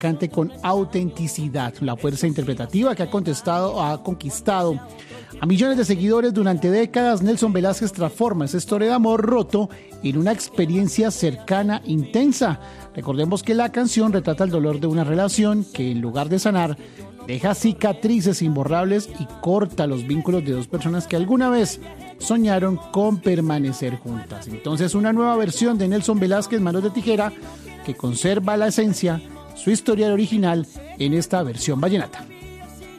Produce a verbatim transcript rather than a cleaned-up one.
cante con autenticidad. La fuerza interpretativa que ha contestado, ha conquistado a millones de seguidores durante décadas, Nelson Velázquez transforma esa historia de amor roto en una experiencia cercana, intensa. Recordemos que la canción retrata el dolor de una relación que, en lugar de sanar, deja cicatrices imborrables y corta los vínculos de dos personas que alguna vez soñaron con permanecer juntas. Entonces, una nueva versión de Nelson Velázquez, Manos de Tijera, que conserva la esencia, su historial original en esta versión vallenata.